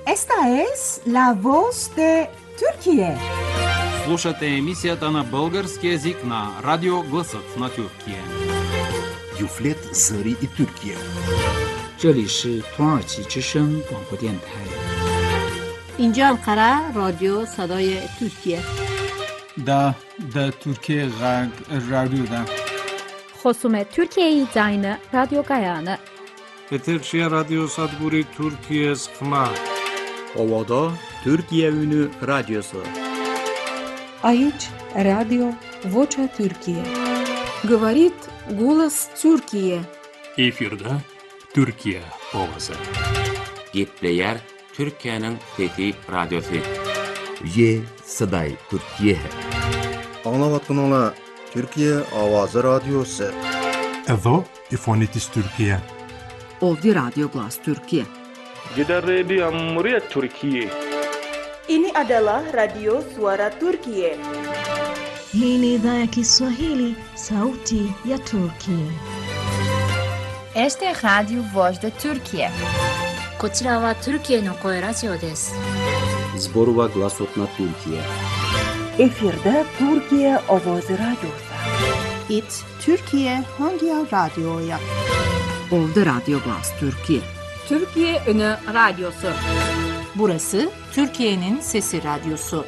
Esta es la voz de Turquía. Слушате емисията на български език на Радио Гласът на Türkiye. Юфлет Зари и Türkiye. 这里是土耳其之声广播电台。 اینجا انقره رادیو صدای ترکیه. دا Türkiye رادیو خصوم ترکیه زاین رادیو گایانه. Peterşehir Radyo Sadburi Türkiye Sıkma. Ovada Türkiye Ünü Radyosu. Aici Radio Vocea Türkiye. Говорит голос Türkiye. Efirde Türkiye ovası. Gepleyer Türkiye'nin Fethi Radyosu. Ye Saday Türkiye. Anlavatkanala Türkiye Avazı Radyosu. Edo İfonitis Türkiye. Ovdi Radyo Glas Türkiye. Jeddah Radio Cumhuriyet Türkiye. Ini adalah Radio Suara Turkiye. Hii ni idhaa ya Kiswahili, Sauti ya Turkiye. Este es Radio Voz de Turkiye. こちらはトルキエの声ラジオです。 Zborova Glasot na Türkiye. Efirde Türkiye Avazı Radyosu. It Türkiye Hangi Radyo'ya? Ovdi Radyo Glas Türkiye. Türkiye Ünü Radyosu. Burası Türkiye'nin Sesi Radyosu.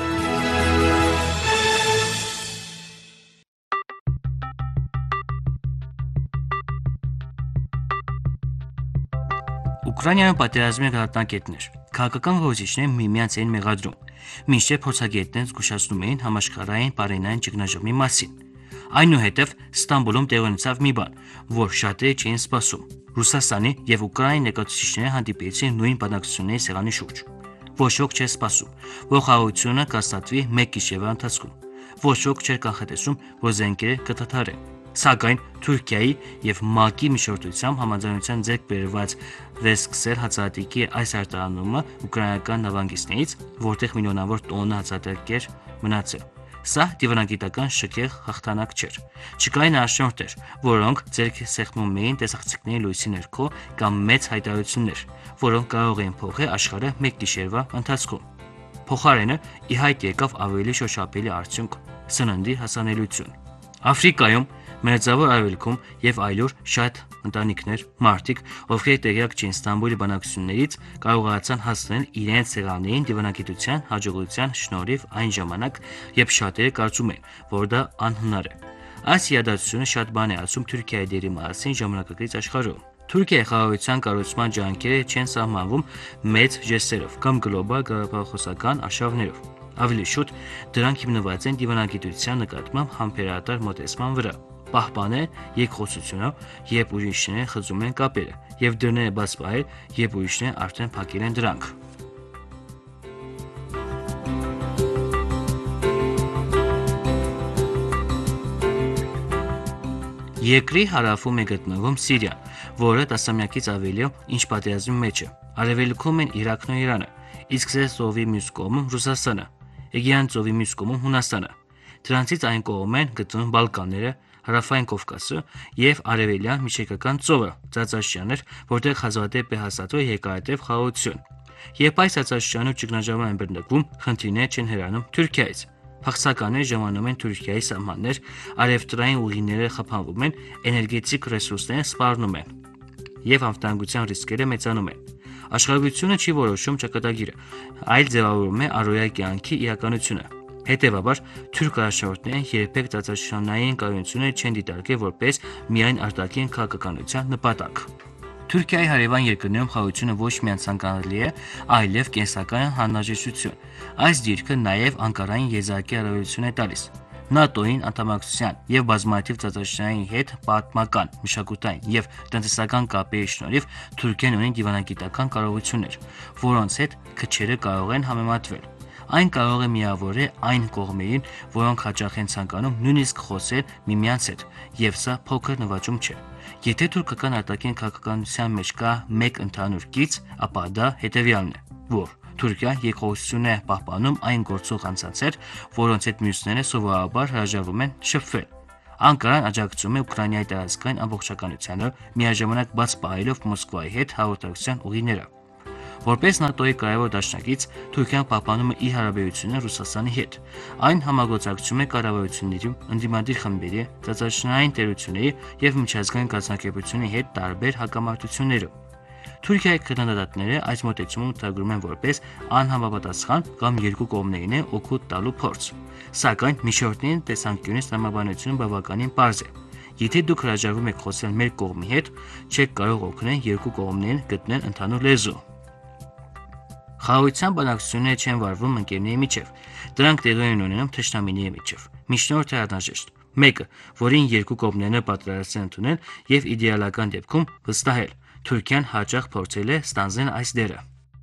Ուկրաինայում պատերազմի գաղտնագետներ, քաղաքական գործիչներ միմյանց էին մեղադրում, մինչդեռ փորձագետներն զգուշացնում էին համաշխարհային բարենային ճգնաժամի մասին։ Այնուհետև Ստամբուլում տեղի ունեցավ մի բան, որ շատերը չէին սպասում։ Ռուսաստանի եւ Ուկրաինայի ներկայացուցիչները հանդիպեցին նույն բանակցությունների սեղանի շուրջ։ Ոչ ոք չէր սպասում, որ խաղաղությունը կհաստատվի մեկ գիշերվա ընթացքում։ Ոչ ոք չէր կանխատեսում, որ զենքերը կդադարեն։ Սակայն Թուրքիայի եւ ՄԱԿ-ի միջոցով համաձայնության ձեռք բերված վերսկսել հացահատիկի այս արտահանումը ուկրաինական նավանգիչներից, որտեղ միլիոնավոր տոննա հացահատիկ էր մնացել։ Սա դիվանագիտական շքեղ հաղթանակ չէր։ Չկային աշնորհներ, որոնք ձեռք սեղմում էին տեսախցիկների լույսի ներքո կամ մեծ հայտարարություններ, որոնք կարող էին փոխել աշխարհը մեկ գիշերվա ընթացքում։ Փոխարենը ի հայտ եկավ ավելի շոշափելի արդյունք՝ սննդի հասանելիություն։ Աֆրիկայում Մերձավոր Արևելքում եւ այլուր շատ ընտանիքներ, մարդիկ, ովքեր տեղյակ չեն Ստամբուլի բանակցություններից, կարողացան հասնել իրենց սեղաններին դիվանագիտության հաջողության շնորհիվ այն ժամանակ, երբ շատերը կարծում են, որ դա անհնար է։ Այս իրադարձությունը շատ բան է ասում Թուրքիայի դերի մասին ժամանակակից աշխարհում։ Թուրքիայի խաղաղության կառուցման ջանքերը չեն սահմանվում մեծ ժեստերով կամ գլոբալ գաղափարախոսական արշավներով։ Ավելի շուտ դրանք հիմնված են դիվանագիտության նկատմամբ համբերատար մոտեցման վրա։ Պահպանել երկխոսությունը, երբ ուրիշները խզում են կապերը, եւ դռները բաց պահել, երբ ուրիշները արդեն փակել են դրանք։ Երկրի հարավում է գտնվում Սիրիան, որը տասնամյակից ավելի ինչ պատերազմի մեջ է։ Արևելքում են Իրաքն ու Իրանը, իսկ ծովի մյուս կողմում Ռուսաստանը, Էգեյան ծովի մյուս կողմում Հունաստանը։ Դրանցից այն կողմում են գտնվում Բալկանները, Հարավային Կովկասը եւ Արևելյան Միջերկրական ծովը, ծածաշրջաններ, որտեղ հազվադեպ է հաստատվել երկարատև խաղաղություն։ Երբ այս ծածաշրջանում ճգնաժամը են բռնկվում, խնդիրները չեն հեռանում Թուրքիայից։ Փախստականները ժամանում են Թուրքիայի սահմաններ, արևտրային ուղիները խափանվում են, էներգետիկ ռեսուրսները սպառնում են եւ անվտանգության ռիսկերը մեծանում են։ Աշխարհությունը չի որոշում ճակատագիրը, այլ ձևավորում է առօրյա կյանքի իրականությունը։ Հետևաբար, թուրք առաջնորդներն երբեք ծածաշրջանային կայունությունը չեն դիտարկել որպես միայն արտաքին քաղաքականության նպատակ։ Թուրքիայի հարևան երկրներում խաղաղությունը ոչ միայն ցանկալի է, այլև կենսական անհրաժեշտություն։ Այս դիրքը նաև Անկարային եզակի առավելություն է տալիս։ ՆԱՏՕ-ին անդամակցության եւ բազմաթիվ ծածաշրջանային հետ պատմական, մշակութային եւ տնտեսական կապերի շնորհիվ Թուրքիան ունի դիվանագիտական կարողություններ, որոնց հետ քչերը կարող են համեմատվել։ Այն կարող է միավորել այն կողմերին, որոնք հաճախ են ցանկանում նույնիսկ խոսել միմյանց հետ, եւ սա փոքր նվաճում չէ։ Եթե թուրքական արտաքին քաղաքականության մեջ կա մեկ ընդհանուր գիծ, ապա դա հետեւյալն է, որ Թուրքիան երկխոսություն է պահպանում այն գործող անձանցեր, որոնց հետ մյուսները սովորաբար հրաժարվում են շփվել։ Անկարան աջակցում է Ուկրաինայի տարածքային ամբողջականությանը, միաժամանակ բաց պահելով Մոսկվայի հետ հաղորդակցության ուղիները։ Որպես ՆԱՏՕ-ի կարևոր դաշնակից, Թուրքիան պահպանում է իր հարաբերությունները Ռուսաստանի հետ։ Այն համագործակցում է կառավարությունների, ընդդիմադիր խմբերի, ծածկաշրջանային տերությունների եւ միջազգային կազմակերպությունների հետ տարբեր հակամարտություններում։ Թուրքիայի քննադատները այս մոտեցումը մտագրում են որպես անհամապատասխան կամ երկու կողմերին է օգուտ տալու փորձ։ Սակայն միջնորդների տեսանկյունից տրամաբանությունը բավականին պարզ է։ Եթե դուք հրաժարվում եք խոսել մեր կողմի հետ, չեք կարող օգնել երկու կողմերին գտնել ընդհանուր լեզու։ Խաղաղության բանակցությունները չեն վարվում ընկերների միջև, դրանք տեղի են ունենում թշնամիների միջև։ Միջնորդը անհրաժեշտ։ Մեկը, որին երկու կողմերն պատրաստ են ընդունել եւ իդեալական դեպքում վստահել։ Թուրքիան հաճախ փորձել է ստանձնել այս դերը։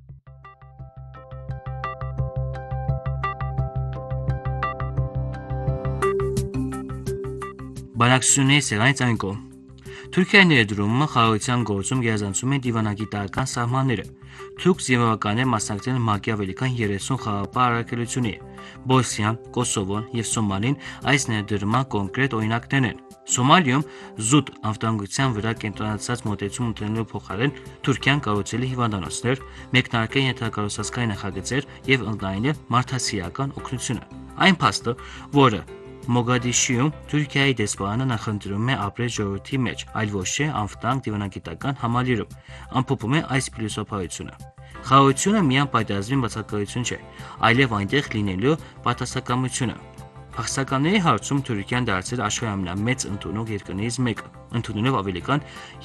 Բանակցությունների սեղանից այն կողմ։ Թուրքիայի ներդրումը խաղաղության գործում գերազանցում է դիվանագիտական սահմանները։ Թուրք զինվորականները մասնակցել են ՄԱԿ-ի ավելի քան 30 խաղաղապահ առաքելությունների։ Բոսնիան, Կոսովոն եւ Սոմալին այս ներդրման կոնկրետ օրինակներն են։ Սոմալիում զուտ անվտանգության վրա կենտրոնացած մոտեցում ընդունելու փոխարեն Թուրքիան կառուցել է հիվանդանոցներ, մեկնարկել ենթակառուցվածքային նախագծեր եւ ընդլայնել մարդասիրական օգնությունը։ Այն փաստը, որը Մոգադիշիում Թուրքիայի դեսպանը նախընտրում է ապրել ժողովրդի մեջ, այլ ոչ թե անվտանգ դիվանագիտական համալիրում, ամփոփում է այս փիլիսոփայությունը։ Խաղաղությունը միայն պայթազրի բացակայություն չէ, այլև այնտեղ լինելու պատասխանատվությունը։ Փախստականների հարցում Թուրքիան դարձել աշխարհի ամենամեծ ընդունող երկրներից մեկը, ընդունելով ավելի քան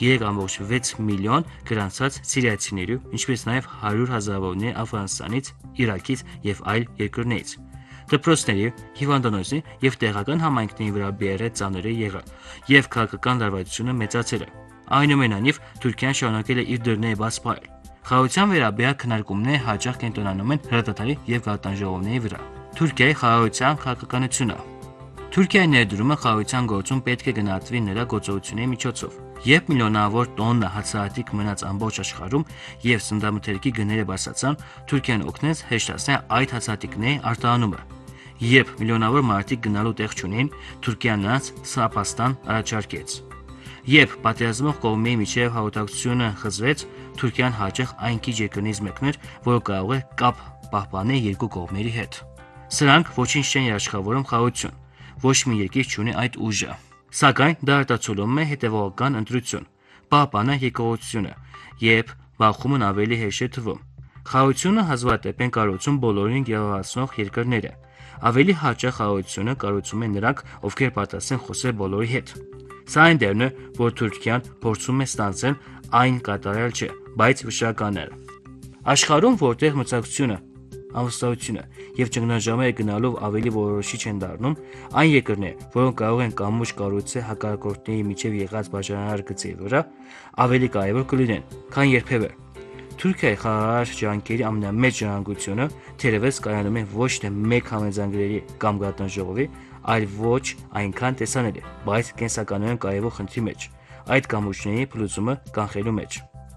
3.6 միլիոն գրանցած սիրիացիների, ինչպես նաև 100 հազարավորներ Աֆղանստանից, Իրաքից եւ այլ երկրներից։ Դպրոցների, հիվանդանոցի եւ տեղական համայնքների վրա բերել ծանրը եղել եւ քաղաքական լարվածությունը մեծացել է։ Այնուամենայնիվ Թուրքիան շարունակել է իր դռները բաց պահել։ Խաղաղության վերաբերյալ քննարկումները հաճախ կենտրոնանում են հրատատարի եւ գաղտնիների վրա։ Թուրքիայի խաղաղության քաղաքականությունը։ Թուրքիայի ներդրումը խաղաղության գործում պետք է գնահատվի նրա գործողությունների միջոցով։ Երբ միլիոնավոր տոննա հացահատիկ մնաց ամբողջ աշխարհում եւ սննդամթերքի գները բարձրացան, Թուրքիան օգնեց հեշտացնել այդ հացահատիկների արտահանումը։ Երբ միլիոնավոր մարդիկ գնալու տեղ չունեն, Թուրքիան նրանց սապաստան առաջարկեց։ Երբ պատերազմող կողմերի միջև հաղորդակցությունը խզվեց, Թուրքիան հաճախ այն քիչ երկրներից մեկն էր, որը կարող է կապ պահպանել երկու կողմերի հետ։ Սրանք ոչինչ չեն երաշխավորում խաղաղություն, ոչ մի երկիր չունի այդ ուժը։ Սակայն դա արտացոլում է հետևողական ընտրություն, պահպանը եկողությունը, երբ բախումն ավելի հեշտ է թվում։ Խաղաղությունը հազվադեպ են կառուցում բոլորին գերահասնող երկրները։ Ավելի հաճախ խաղաղությունը կառուցում են նրանք, ովքեր պատրաստ են խոսել բոլորի հետ։ Սա այն դերն է, որ Թուրքիան փորձում է ստանձնել, այն կատարել չէ, բայց վճռականել։ Աշխարհում, որտեղ մրցակցությունը, անվստահությունը եւ ճգնաժամերը գնալով ավելի որոշիչ են դառնում, այն երկրները, որոնք կարող են կամուշ կառուցել հակառակորդների միջև եղած բաժանարար գծերի վրա, ավելի կարևոր կլինեն, քան երբևէ։ Թուրքիայի խաղաղ ջանքերի ամենամեծ ժառանգությունը թերևս կայանում է ոչ թե մեկ համաձայնագրերի կամ գաղտնիժողովի, այլ ոչ այնքան տեսանելի, բայց կենսականորեն կարևոր խնդրի մեջ, այդ կամուշների փլուզումը կանխելու մեջ։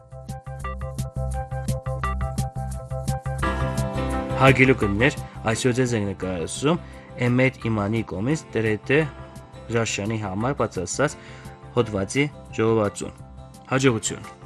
Հարգելի կններ, այսօր ձեզ ենք ներկայացնում Էմետ Իմանի կողմից ՏՐՏ Ռաշյանի համար պատրաստած հոդվածի ժողովածուն։ Հաջողություն։